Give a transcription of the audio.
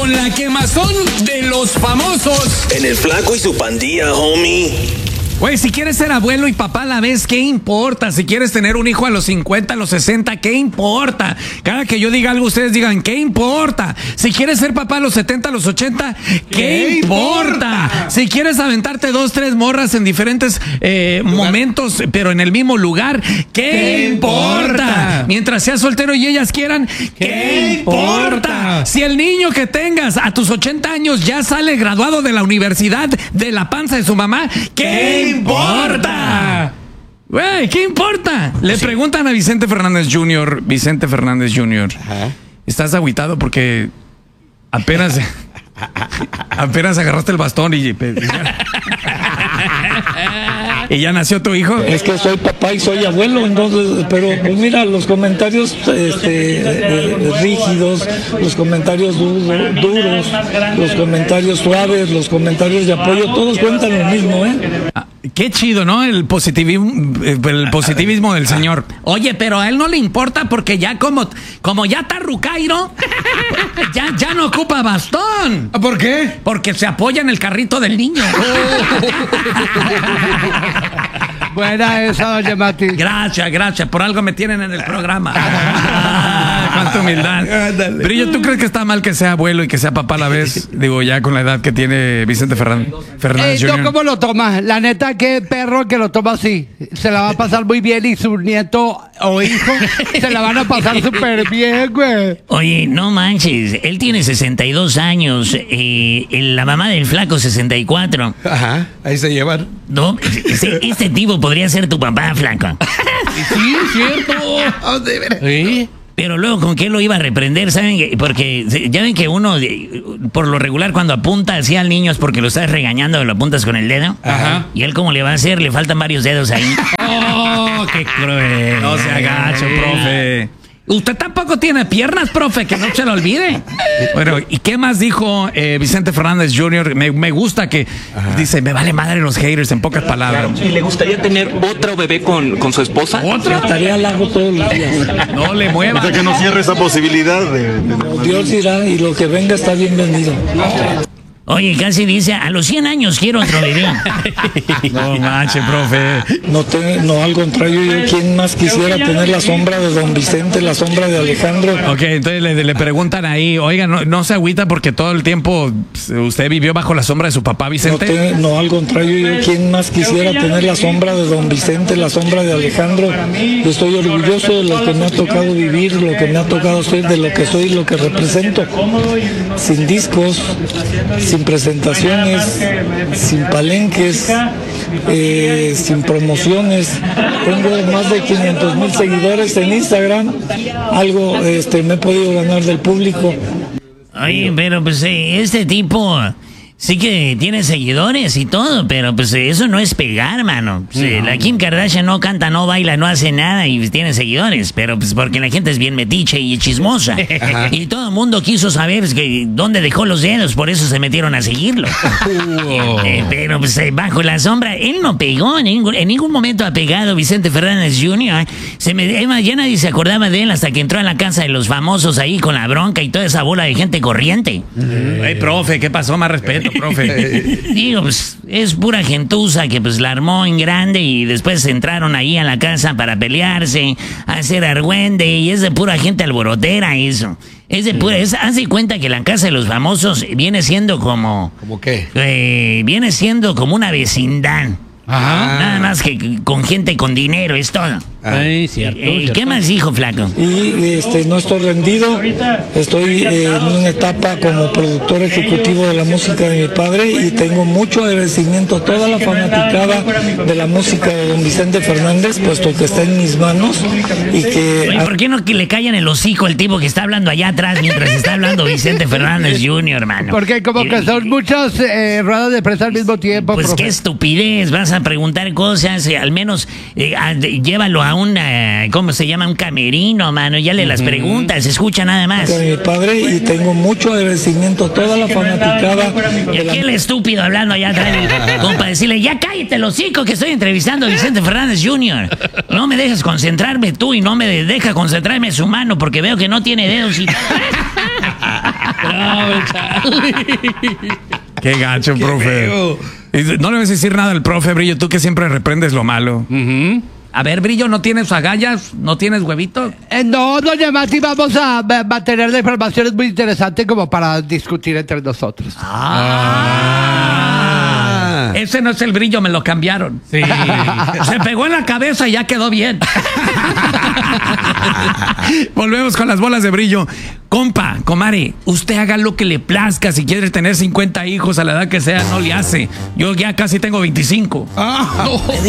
con la quemazón de los famosos. En el Flaco y su pandilla, homie. Güey, si quieres ser abuelo y papá a la vez, ¿qué importa? Si quieres tener un hijo a los 50, a los 60, ¿qué importa? Cada que yo diga algo, ustedes digan, ¿qué importa? Si quieres ser papá a los 70, a los 80, ¿qué importa? Si quieres aventarte 2, 3 morras en diferentes momentos, pero en el mismo lugar, ¿qué importa? Mientras seas soltero y ellas quieran, ¿qué importa? Si el niño que tengas a tus 80 años ya sale graduado de la universidad de la panza de su mamá, ¿qué importa? Güey, ¿qué importa? Le preguntan a Vicente Fernández Jr. Vicente Fernández Jr. Ajá. ¿Estás agüitado porque apenas agarraste el bastón y ya nació tu hijo? Es que soy papá y soy abuelo, entonces, pero pues mira, los comentarios rígidos, los comentarios duros, los comentarios suaves, los comentarios de apoyo, todos cuentan lo mismo, ¿eh? Qué chido, ¿no? El positivismo del señor. Oye, pero a él no le importa porque ya como ya está Rucairo, ya no ocupa bastón. ¿Por qué? Porque se apoya en el carrito del niño. Buena esa, doña Mati. Gracias. Por algo me tienen en el programa. Cuánta humildad. Brillo, ¿tú crees que está mal que sea abuelo y que sea papá a la vez? Digo, ya con la edad que tiene Vicente Fernández Jr. ¿Cómo lo toma? La neta, qué perro que lo toma así. Se la va a pasar muy bien y su nieto o hijo se la van a pasar súper bien, güey. Oye, no manches. Él tiene 62 años. La mamá del Flaco, 64. Ajá, ahí se llevan. No, este tipo podría ser tu papá, Flaco. Sí, cierto. ¿Sí? Pero luego, ¿con qué lo iba a reprender? ¿Saben? Porque ya ven que uno, por lo regular, cuando apunta así al niño es porque lo estás regañando o lo apuntas con el dedo. Ajá. ¿Y él cómo le va a hacer? Le faltan varios dedos ahí. ¡Oh, qué cruel! No se agache, profe. Usted tampoco tiene piernas, profe, que no se lo olvide. Bueno, ¿y qué más dijo Vicente Fernández Jr.? Me gusta que dice, me vale madre los haters, en pocas palabras. ¿Y le gustaría tener otro bebé con su esposa? ¿Otra? Estaría largo todos los días. No le mueva. O sea, que no cierre esa posibilidad de Dios dirá, y lo que venga está bienvenido. Oye, casi dice, a los 100 años quiero otro bebé. No manche, profe. No, al contrario, yo quién más quisiera tener la sombra de don Vicente, la sombra de Alejandro. Ok, entonces le preguntan ahí, oiga, no se agüita porque todo el tiempo usted vivió bajo la sombra de su papá Vicente. No, al contrario, yo quién más quisiera tener la sombra de don Vicente, la sombra de Alejandro. Yo estoy orgulloso de lo que me ha tocado vivir, lo que me ha tocado ser, de lo que soy, lo que represento. Sin discos, sin presentaciones, sin palenques, sin promociones. Tengo más de 500,000 seguidores en Instagram. Algo me he podido ganar del público. Oye, pero pues este tipo sí que tiene seguidores y todo, pero pues eso no es pegar, mano. Pues, la Kim Kardashian no canta, no baila, no hace nada y tiene seguidores, pero pues porque la gente es bien metiche y chismosa. Y todo el mundo quiso saber dónde dejó los dedos, por eso se metieron a seguirlo. Pero pues bajo la sombra, él no pegó, en ningún momento ha pegado Vicente Fernández Jr. Ya nadie se acordaba de él hasta que entró a la casa de los famosos ahí con la bronca y toda esa bola de gente corriente. Ey, profe, ¿qué pasó? Más respeto, profe. Digo, pues es pura gentuza que pues la armó en grande y después entraron ahí a la casa para pelearse, a hacer argüende, y es de pura gente alborotera eso. Es de pura, haz de cuenta que la casa de los famosos viene siendo como... ¿Cómo qué? Viene siendo como una vecindad. Ajá. Nada más que con gente con dinero, es todo. Ay, cierto. ¿Qué más dijo, Flaco? Y no estoy rendido, estoy en una etapa como productor ejecutivo de la música de mi padre y tengo mucho agradecimiento a toda la fanaticada de la música de don Vicente Fernández, puesto que está en mis manos y que... Oye, ¿por qué no que le callan el hocico el tipo que está hablando allá atrás mientras está hablando Vicente Fernández Jr., hermano? Porque como que son muchas ruedas de prensa al mismo tiempo, pues profe. Qué estupidez, vas a preguntar cosas, al menos llévalo a una, ¿cómo se llama? Un camerino, mano, ya le las preguntas, escucha nada más. De mi padre y tengo mucho agradecimiento a toda la fanaticada. Y aquí el estúpido hablando allá atrás, como para decirle, ya cállate el hocico que estoy entrevistando a Vicente Fernández Jr. No me dejes concentrarme tú y no me deja concentrarme su mano porque veo que no tiene dedos y... Qué gacho, profe. No le vas a decir nada al profe, Brillo, tú que siempre reprendes lo malo. A ver, Brillo, ¿no tienes agallas? ¿No tienes huevito? No, doña Mati, vamos a mantener la información, es muy interesante como para discutir entre nosotros. Ese no es el Brillo, me lo cambiaron. Sí. Se pegó en la cabeza y ya quedó bien. Volvemos con las bolas de Brillo. Compa, comare, usted haga lo que le plazca. Si quiere tener 50 hijos a la edad que sea, no le hace. Yo ya casi tengo 25.